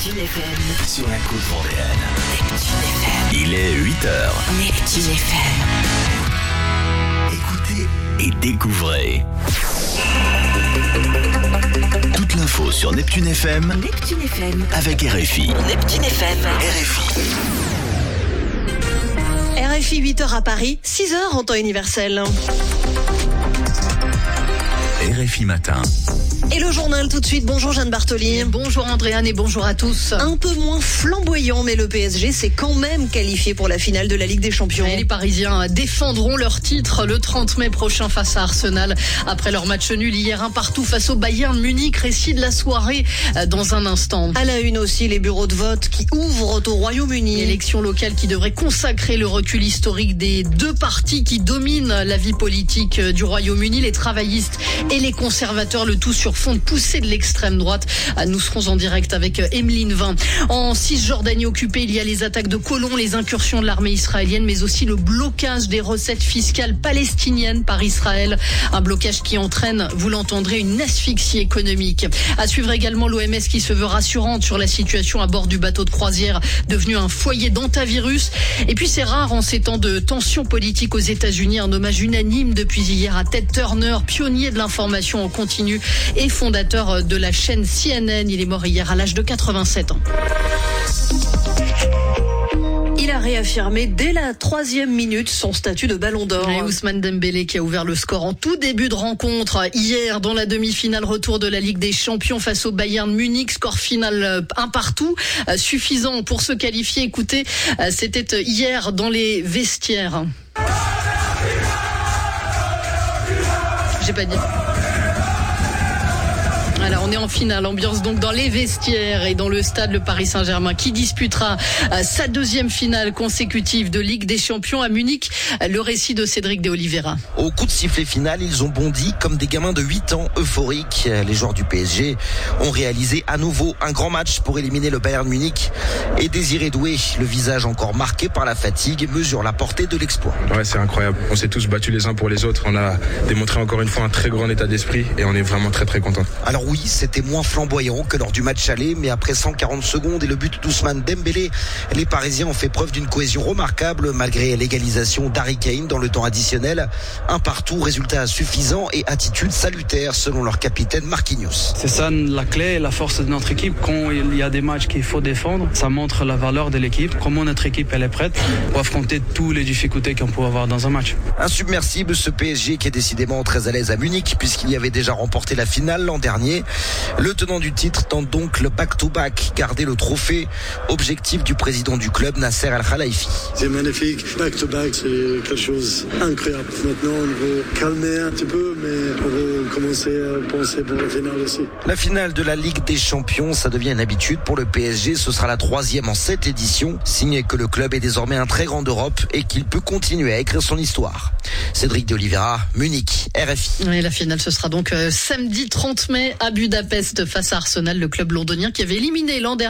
Neptune FM. Sur la côte vendéenne. Neptune FM. Il est 8h. Neptune FM. Écoutez et découvrez. Toute l'info sur Neptune FM. Neptune FM. Avec RFI. Neptune FM. RFI. RFI 8h à Paris, 6h en temps universel. RFI Matin. Et le journal tout de suite. Bonjour Jeanne Bartoli. Bonjour Andréane et bonjour à tous. Un peu moins flamboyant, mais le PSG s'est quand même qualifié pour la finale de la Ligue des Champions. Et les Parisiens défendront leur titre le 30 mai prochain face à Arsenal. Après leur match nul hier 1-1 face au Bayern Munich, récit de la soirée dans un instant. À la une aussi, les bureaux de vote qui ouvrent au Royaume-Uni. Élection locale qui devrait consacrer le recul historique des deux partis qui dominent la vie politique du Royaume-Uni, les travaillistes et les conservateurs, le tout sur fond de poussée de l'extrême droite. Nous serons en direct avec Emeline Vin. En Cisjordanie occupée, il y a les attaques de colons, les incursions de l'armée israélienne, mais aussi le blocage des recettes fiscales palestiniennes par Israël. Un blocage qui entraîne, vous l'entendrez, une asphyxie économique. À suivre également l'OMS qui se veut rassurante sur la situation à bord du bateau de croisière devenu un foyer d'antavirus. Et puis c'est rare en ces temps de tension politique aux États-Unis. Un hommage unanime depuis hier à Ted Turner, pionnier de l'information en continu et fondateur de la chaîne CNN. Il est mort hier à l'âge de 87 ans. Il a réaffirmé dès la 3e minute son statut de Ballon d'Or. Et Ousmane Dembélé qui a ouvert le score en tout début de rencontre hier dans la demi-finale retour de la Ligue des Champions face au Bayern Munich. Score final 1-1, suffisant pour se qualifier. Écoutez, c'était hier dans les vestiaires. J'ai pas dit. Voilà, on est en finale, ambiance donc dans les vestiaires et dans le stade le Paris Saint-Germain qui disputera sa deuxième finale consécutive de Ligue des Champions à Munich. Le récit de Cédric de Oliveira. Au coup de sifflet final, ils ont bondi comme des gamins de 8 ans euphoriques. Les joueurs du PSG ont réalisé à nouveau un grand match pour éliminer le Bayern Munich. Et Désiré Doué, le visage encore marqué par la fatigue, mesure la portée de l'exploit. Ouais, c'est incroyable. On s'est tous battus les uns pour les autres. On a démontré encore une fois un très grand état d'esprit et on est vraiment très très contents. Alors oui, c'était moins flamboyant que lors du match aller, mais après 140 secondes et le but d'Ousmane Dembélé, les Parisiens ont fait preuve d'une cohésion remarquable malgré l'égalisation d'Harry Kane dans le temps additionnel. 1-1, résultat suffisant et attitude salutaire selon leur capitaine Marquinhos. C'est ça la clé, la force de notre équipe. Quand il y a des matchs qu'il faut défendre, ça montre la valeur de l'équipe, comment notre équipe elle est prête pour affronter toutes les difficultés qu'on peut avoir dans un match. Insubmersible ce PSG qui est décidément très à l'aise à Munich puisqu'il y avait déjà remporté la finale l'an dernier. Le tenant du titre tente donc le back-to-back, garder le trophée. Objectif du président du club, Nasser Al-Khelaifi. C'est magnifique, back-to-back, c'est quelque chose d'incroyable. Maintenant, on veut calmer un petit peu, mais on veut commencer à penser pour la finale aussi. La finale de la Ligue des Champions, ça devient une habitude pour le PSG. Ce sera la 3e en 7 éditions. Signe que le club est désormais un très grand d'Europe et qu'il peut continuer à écrire son histoire. Cédric de Oliveira, Munich, RFI. Et la finale, ce sera donc samedi 30 mai à Budapest face à Arsenal, le club londonien qui avait été éliminé l'an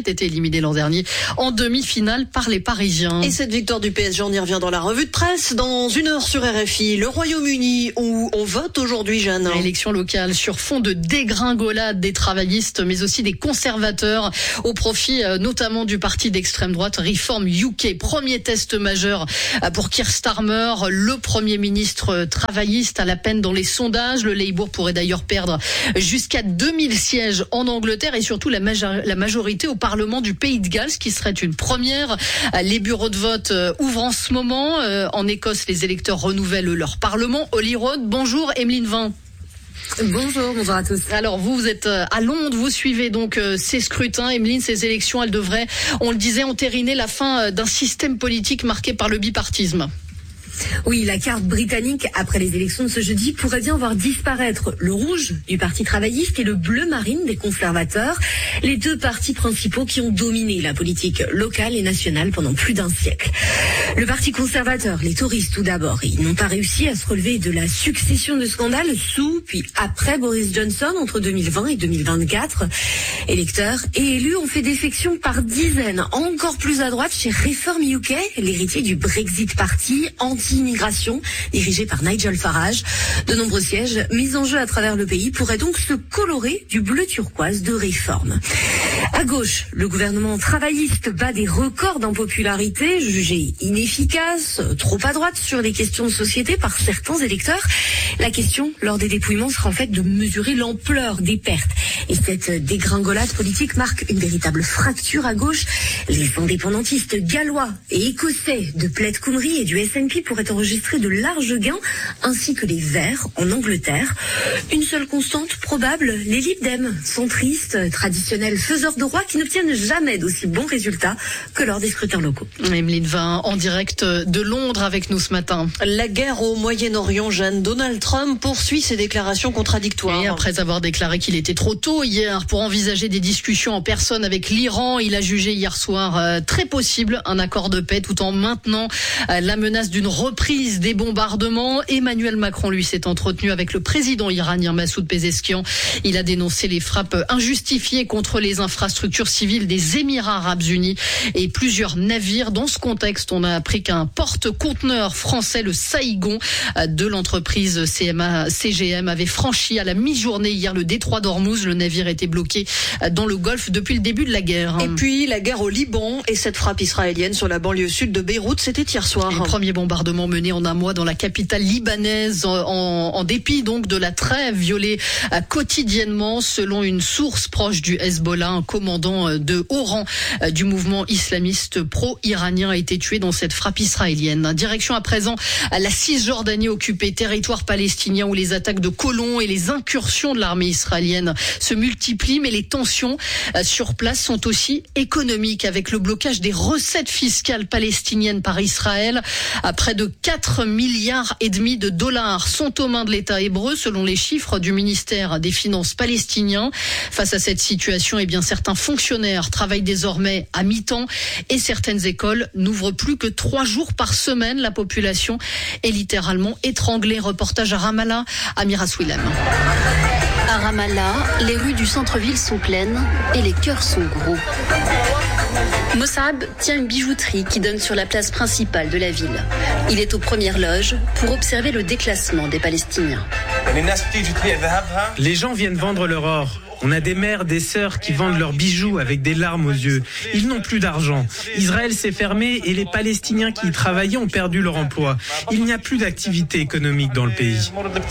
dernier en demi-finale par les Parisiens. Et cette victoire du PSG, on y revient dans la revue de presse dans 1 heure sur RFI. Le Royaume-Uni où on vote aujourd'hui, Jeanne. Élection locale sur fond de dégringolade des travaillistes mais aussi des conservateurs au profit notamment du parti d'extrême droite Reform UK. Premier test majeur pour Keir Starmer, le Premier ministre travailliste à la peine dans les sondages. Le Labour pourrait d'ailleurs perdre jusqu'à 2000 sièges en Angleterre et surtout la majorité au Parlement du Pays de Galles, ce qui serait une première. Les bureaux de vote ouvrent en ce moment. En Écosse, les électeurs renouvellent leur Parlement. Holly Road, bonjour. Emeline Vin. Bonjour à tous. Alors vous êtes à Londres, vous suivez donc ces scrutins. Emeline, ces élections, elles devraient, on le disait, entériner la fin d'un système politique marqué par le bipartisme. Oui, la carte britannique, après les élections de ce jeudi, pourrait bien voir disparaître le rouge du Parti travailliste et le bleu marine des conservateurs, les deux partis principaux qui ont dominé la politique locale et nationale pendant plus d'un siècle. Le Parti conservateur, les Tories tout d'abord, ils n'ont pas réussi à se relever de la succession de scandales sous puis après Boris Johnson entre 2020 et 2024. Électeurs et élus ont fait défection par dizaines, encore plus à droite chez Reform UK, l'héritier du Brexit Party anti-immigration dirigé par Nigel Farage. De nombreux sièges mis en jeu à travers le pays pourraient donc se colorer du bleu turquoise de Reform. À gauche, le gouvernement travailliste bat des records d'impopularité, jugé inefficace, trop à droite sur les questions de société par certains électeurs. La question, lors des dépouillements, sera en fait de mesurer l'ampleur des pertes. Et cette dégringolade politique marque une véritable fracture à gauche. Les indépendantistes gallois et écossais de Plaid Cymru et du SNP pourraient enregistrer de larges gains, ainsi que les Verts en Angleterre. Une seule constante probable, les Lib Dem, centristes, traditionnels faiseurs de roi qui n'obtiennent jamais d'aussi bons résultats que lors des scrutins locaux. Emeline Vin en direct de Londres avec nous ce matin. La guerre au Moyen-Orient, Jeanne, Donald Trump poursuit ses déclarations contradictoires. Et après avoir déclaré qu'il était trop tôt hier pour envisager des discussions en personne avec l'Iran, il a jugé hier soir très possible un accord de paix tout en maintenant la menace d'une reprise des bombardements. Emmanuel Macron, lui, s'est entretenu avec le président iranien Massoud Pezeshkian. Il a dénoncé les frappes injustifiées contre les infrastructures civiles des Émirats arabes unis et plusieurs navires. Dans ce contexte, on a appris qu'un porte-conteneur français, le Saïgon, de l'entreprise CGM, avait franchi à la mi-journée hier le détroit d'Ormuz. Le navire était bloqué dans le Golfe depuis le début de la guerre. Et puis la guerre au Liban et cette frappe israélienne sur la banlieue sud de Beyrouth, c'était hier soir. Le premier bombardement mené en un mois dans la capitale libanaise, en dépit donc de la trêve violée quotidiennement, selon une source proche du Hezbollah. Un commandant de haut rang du mouvement islamiste pro-iranien a été tué dans cette frappe israélienne. Direction à présent la Cisjordanie occupée, territoire palestinien où les attaques de colons et les incursions de l'armée israélienne se multiplient, mais les tensions sur place sont aussi économiques, avec le blocage des recettes fiscales palestiniennes par Israël. À près de 4,5 milliards de dollars sont aux mains de l'État hébreu, selon les chiffres du ministère des Finances palestinien. Face à cette situation, certains fonctionnaires travaillent désormais à mi-temps et certaines écoles n'ouvrent plus que 3 jours par semaine. La population est littéralement étranglée. Reportage à Ramallah, Amira Swilem. À Ramallah, les rues du centre-ville sont pleines et les cœurs sont gros. Mossab tient une bijouterie qui donne sur la place principale de la ville. Il est aux premières loges pour observer le déclassement des Palestiniens. Les gens viennent vendre leur or. On a des mères, des sœurs qui vendent leurs bijoux avec des larmes aux yeux. Ils n'ont plus d'argent. Israël s'est fermé et les Palestiniens qui y travaillaient ont perdu leur emploi. Il n'y a plus d'activité économique dans le pays.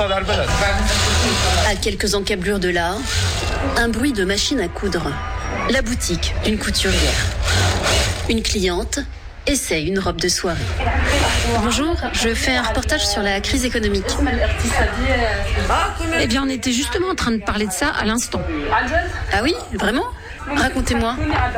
À quelques encablures de là, un bruit de machine à coudre. La boutique d'une couturière. Une cliente essaie une robe de soirée. Bonjour, je fais un reportage sur la crise économique. Eh bien, on était justement en train de parler de ça à l'instant. Ah oui, vraiment ? Racontez-moi.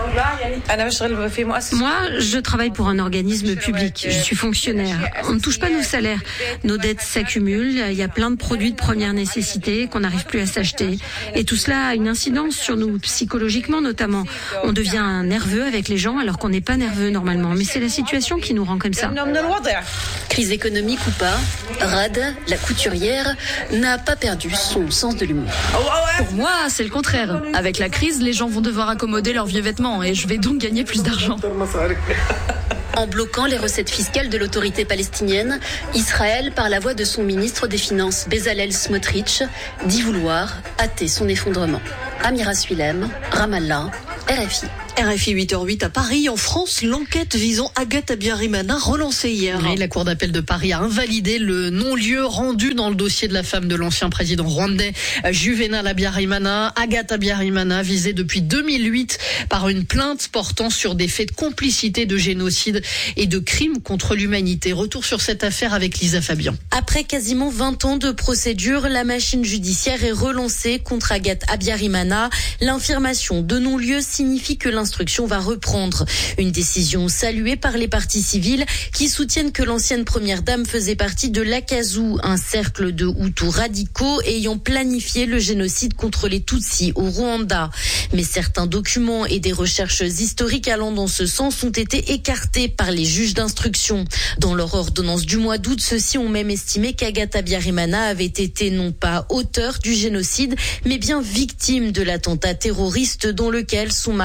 Moi, je travaille pour un organisme public. Je suis fonctionnaire. On ne touche pas nos salaires. Nos dettes s'accumulent. Il y a plein de produits de première nécessité qu'on n'arrive plus à s'acheter. Et tout cela a une incidence sur nous, psychologiquement notamment. On devient nerveux avec les gens alors qu'on n'est pas nerveux normalement. Mais c'est la situation qui nous rend comme ça. Crise économique ou pas, Rad, la couturière, n'a pas perdu son sens de l'humour. Pour moi, c'est le contraire. Avec la crise, les gens vont devoir accommoder leurs vieux vêtements et je vais donc gagner plus d'argent. En bloquant les recettes fiscales de l'autorité palestinienne, Israël, par la voix de son ministre des Finances, Bezalel Smotrich, dit vouloir hâter son effondrement. Amira Swilem, Ramallah, RFI. RFI 8h08 à Paris. En France, l'enquête visant Agathe Abiyarimana relancée hier. Oui, la Cour d'appel de Paris a invalidé le non-lieu rendu dans le dossier de la femme de l'ancien président rwandais Juvenal Abiyarimana. Agathe Abiyarimana visée depuis 2008 par une plainte portant sur des faits de complicité de génocide et de crimes contre l'humanité. Retour sur cette affaire avec Lisa Fabian. Après quasiment 20 ans de procédure, la machine judiciaire est relancée contre Agathe Abiyarimana. L'infirmation de non-lieu signifie que l'instruction va reprendre. Une décision saluée par les partis civils qui soutiennent que l'ancienne première dame faisait partie de l'Akazu, un cercle de Hutus radicaux ayant planifié le génocide contre les Tutsis au Rwanda. Mais certains documents et des recherches historiques allant dans ce sens ont été écartés par les juges d'instruction. Dans leur ordonnance du mois d'août, ceux-ci ont même estimé qu'Agathe Abiyarimana avait été non pas auteur du génocide, mais bien victime de l'attentat terroriste dans lequel son mari Juvenal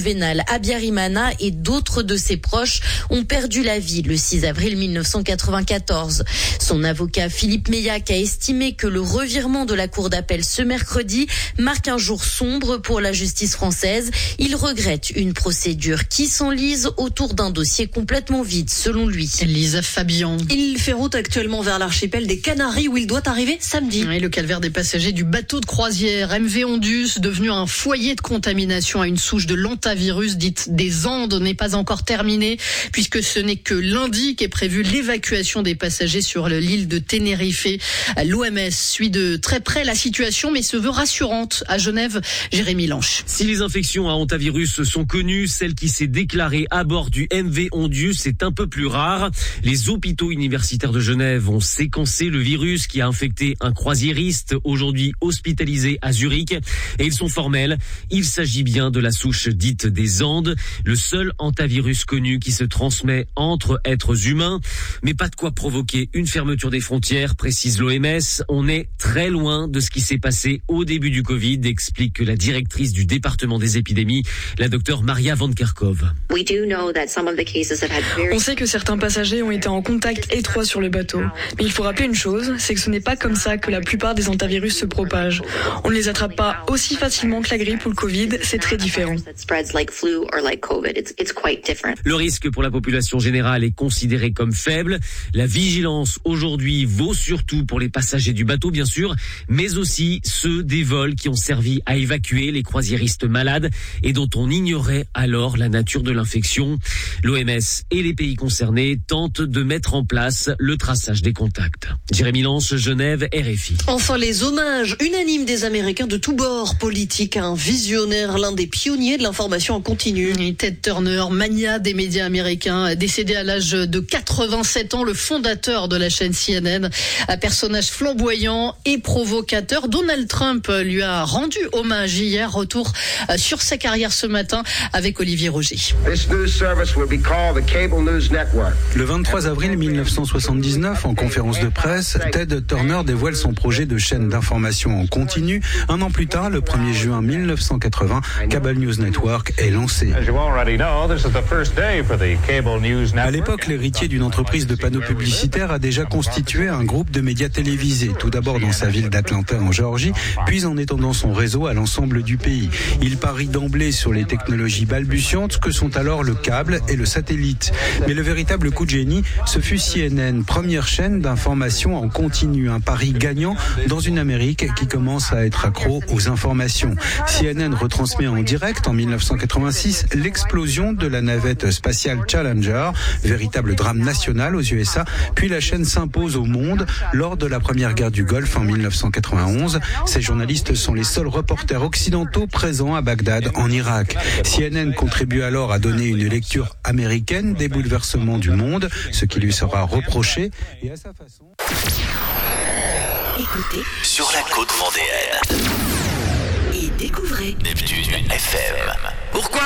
Juvenal Abiyarimana et d'autres de ses proches ont perdu la vie le 6 avril 1994. Son avocat Philippe Meillac a estimé que le revirement de la cour d'appel ce mercredi marque un jour sombre pour la justice française. Il regrette une procédure qui s'enlise autour d'un dossier complètement vide, selon lui. Lisa Fabian. Il fait route actuellement vers l'archipel des Canaries où il doit arriver samedi. Et le calvaire des passagers du bateau de croisière MV Ondius, devenu un foyer de contamination à une souche de l'hantavirus dite des Andes, n'est pas encore terminé, puisque ce n'est que lundi qu'est prévue l'évacuation des passagers sur l'île de Tenerife. L'OMS suit de très près la situation, mais se veut rassurante. À Genève, Jérémy Lanche. Si les infections à hantavirus sont connues, celle qui s'est déclarée à bord du MV Ondius est un peu plus rare. Les hôpitaux universitaires de Genève ont séquencé le virus qui a infecté un croisiériste, aujourd'hui hospitalisé à Zurich. Et ils sont formels. Il s'agit bien de la souche dite des Andes, le seul hantavirus connu qui se transmet entre êtres humains. Mais pas de quoi provoquer une fermeture des frontières, précise l'OMS. On est très loin de ce qui s'est passé au début du Covid, explique la directrice du département des épidémies, la docteure Maria Van Kerkhove. On sait que certains passagers ont été en contact étroit sur le bateau. Mais il faut rappeler une chose, c'est que ce n'est pas comme ça que la plupart des hantavirus se propagent. On ne les attrape pas aussi facilement que la grippe ou le Covid, c'est très différent. Le risque pour la population générale est considéré comme faible. La vigilance aujourd'hui vaut surtout pour les passagers du bateau, bien sûr, mais aussi ceux des vols qui ont servi à évacuer les croisiéristes malades et dont on ignorait alors la nature de l'infection. L'OMS et les pays concernés tentent de mettre en place le traçage des contacts. Jérémy Lanche, Genève, RFI. Enfin, les hommages unanimes des Américains de tous bords politiques à un visionnaire, l'un des pionniers de l'information en continu. Et Ted Turner, mania des médias américains, décédé à l'âge de 87 ans, le fondateur de la chaîne CNN, un personnage flamboyant et provocateur. Donald Trump lui a rendu hommage hier. Retour sur sa carrière ce matin avec Olivier Roger. Le 23 avril 1979, en conférence de presse, Ted Turner dévoile son projet de chaîne d'information en continu. Un an plus tard, le 1er juin 1980, Cable News Network est lancé. À l'époque, l'héritier d'une entreprise de panneaux publicitaires a déjà constitué un groupe de médias télévisés, tout d'abord dans sa ville d'Atlanta en Géorgie, puis en étendant son réseau à l'ensemble du pays. Il parie d'emblée sur les technologies balbutiantes que sont alors le câble et le satellite. Mais le véritable coup de génie, ce fut CNN, première chaîne d'information en continu, un pari gagnant dans une Amérique qui commence à être accro aux informations. CNN retransmet en direct en 1986 l'explosion de la navette spatiale Challenger, véritable drame national aux USA, puis la chaîne s'impose au monde lors de la première guerre du Golfe en 1991. Ces journalistes sont les seuls reporters occidentaux présents à Bagdad en Irak. CNN contribue alors à donner une lecture américaine des bouleversements du monde, ce qui lui sera reproché et à sa façon. Écoutez sur la côte vendéenne et découvrez Neptune FM. Pourquoi